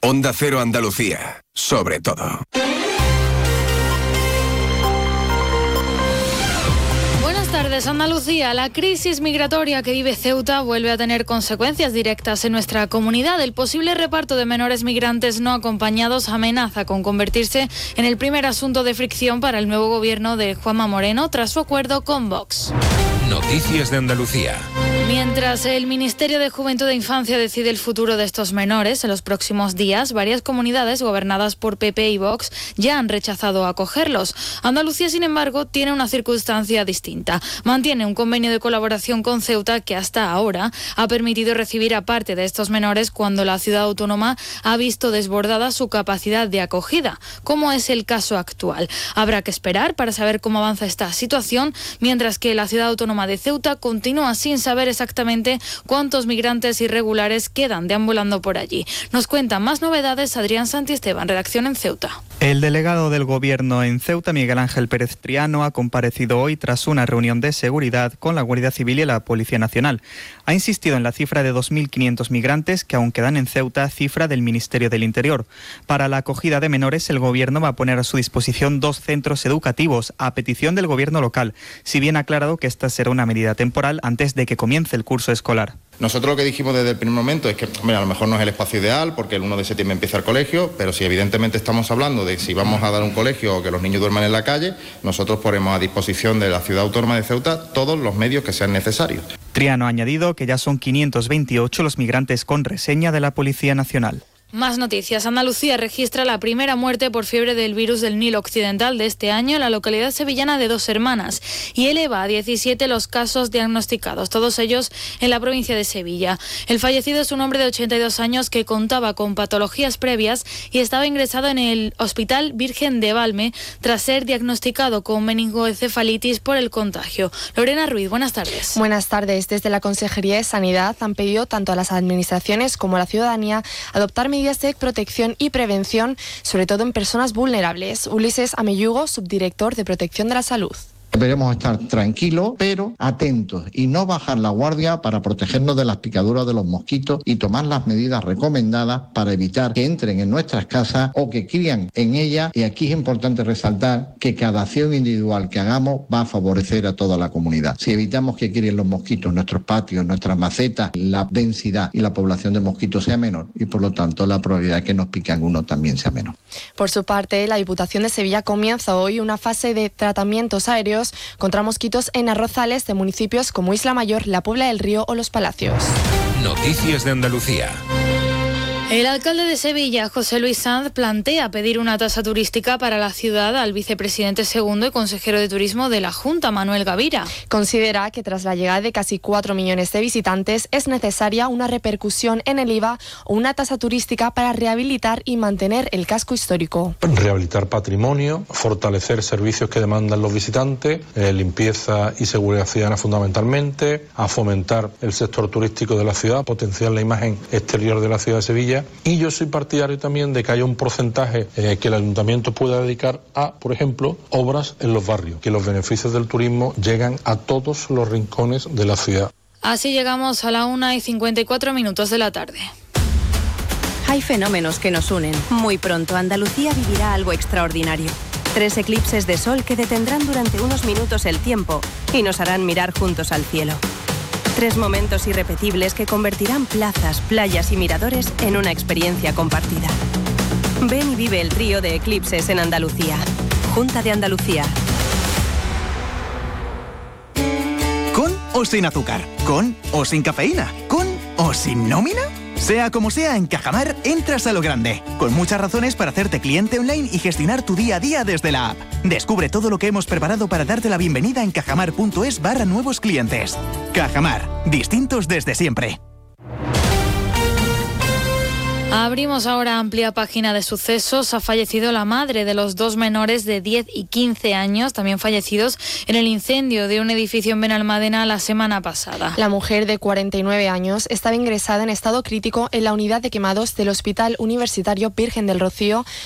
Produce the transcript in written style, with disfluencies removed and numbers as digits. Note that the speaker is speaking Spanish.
Onda Cero Andalucía, sobre todo. Buenas tardes, Andalucía. La crisis migratoria que vive Ceuta vuelve a tener consecuencias directas en nuestra comunidad. El posible reparto de menores migrantes no acompañados amenaza con convertirse en el primer asunto de fricción para el nuevo gobierno de Juanma Moreno tras su acuerdo con Vox. Noticias de Andalucía. Mientras el Ministerio de Juventud e Infancia decide el futuro de estos menores, en los próximos días, varias comunidades gobernadas por PP y Vox ya han rechazado acogerlos. Andalucía, sin embargo, tiene una circunstancia distinta. Mantiene un convenio de colaboración con Ceuta que hasta ahora ha permitido recibir a parte de estos menores cuando la ciudad autónoma ha visto desbordada su capacidad de acogida, como es el caso actual. Habrá que esperar para saber cómo avanza esta situación, mientras que la ciudad autónoma de Ceuta continúa sin saber exactamente cuántos migrantes irregulares quedan deambulando por allí. Nos cuenta más novedades Adrián Santisteban, redacción en Ceuta. El delegado del Gobierno en Ceuta, Miguel Ángel Pérez Triano, ha comparecido hoy tras una reunión de seguridad con la Guardia Civil y la Policía Nacional. Ha insistido en la cifra de 2.500 migrantes que aún quedan en Ceuta, cifra del Ministerio del Interior. Para la acogida de menores, el Gobierno va a poner a su disposición 2 centros educativos a petición del Gobierno local, si bien ha aclarado que esta será una medida temporal antes de que comience el curso escolar. Nosotros lo que dijimos desde el primer momento es que, a lo mejor no es el espacio ideal porque el 1 de septiembre empieza el colegio, pero si evidentemente estamos hablando de si vamos a dar un colegio o que los niños duerman en la calle, nosotros ponemos a disposición de la ciudad autónoma de Ceuta todos los medios que sean necesarios. Triano ha añadido que ya son 528 los migrantes con reseña de la Policía Nacional. Más noticias. Andalucía registra la primera muerte por fiebre del virus del Nilo Occidental de este año en la localidad sevillana de Dos Hermanas y eleva a 17 los casos diagnosticados, todos ellos en la provincia de Sevilla. El fallecido es un hombre de 82 años que contaba con patologías previas y estaba ingresado en el Hospital Virgen de Valme tras ser diagnosticado con meningoencefalitis por el contagio. Lorena Ruiz, buenas tardes. Buenas tardes. Desde la Consejería de Sanidad han pedido tanto a las administraciones como a la ciudadanía adoptar medidas de protección y prevención, sobre todo en personas vulnerables. Ulises Amellugo, subdirector de Protección de la Salud. Deberemos estar tranquilos, pero atentos y no bajar la guardia para protegernos de las picaduras de los mosquitos y tomar las medidas recomendadas para evitar que entren en nuestras casas o que crían en ellas. Y aquí es importante resaltar que cada acción individual que hagamos va a favorecer a toda la comunidad. Si evitamos que críen los mosquitos en nuestros patios, en nuestras macetas, la densidad y la población de mosquitos sea menor y por lo tanto la probabilidad de que nos pique alguno también sea menor. Por su parte, la Diputación de Sevilla comienza hoy una fase de tratamientos aéreos contra mosquitos en arrozales de municipios como Isla Mayor, La Puebla del Río o Los Palacios. Noticias de Andalucía. El alcalde de Sevilla, José Luis Sanz, plantea pedir una tasa turística para la ciudad al vicepresidente segundo y consejero de Turismo de la Junta, Manuel Gavira. Considera que tras la llegada de casi 4 millones de visitantes es necesaria una repercusión en el IVA o una tasa turística para rehabilitar y mantener el casco histórico. Rehabilitar patrimonio, fortalecer servicios que demandan los visitantes, limpieza y seguridad ciudadana fundamentalmente, a fomentar el sector turístico de la ciudad, potenciar la imagen exterior de la ciudad de Sevilla. Y yo soy partidario también de que haya un porcentaje que el ayuntamiento pueda dedicar a, por ejemplo, obras en los barrios, que los beneficios del turismo llegan a todos los rincones de la ciudad. Así llegamos a la 1:54 de la tarde. Hay fenómenos que nos unen. Muy pronto Andalucía vivirá algo extraordinario. 3 eclipses de sol que detendrán durante unos minutos el tiempo y nos harán mirar juntos al cielo. 3 momentos irrepetibles que convertirán plazas, playas y miradores en una experiencia compartida. Ven y vive el trío de eclipses en Andalucía. Junta de Andalucía. ¿Con o sin azúcar? ¿Con o sin cafeína? ¿Con o sin nómina? Sea como sea, en Cajamar entras a lo grande, con muchas razones para hacerte cliente online y gestionar tu día a día desde la app. Descubre todo lo que hemos preparado para darte la bienvenida en cajamar.es/nuevos clientes. Cajamar, distintos desde siempre. Abrimos ahora amplia página de sucesos. Ha fallecido la madre de los 2 menores de 10 y 15 años, también fallecidos en el incendio de un edificio en Benalmádena la semana pasada. La mujer de 49 años estaba ingresada en estado crítico en la unidad de quemados del Hospital Universitario Virgen del Rocío,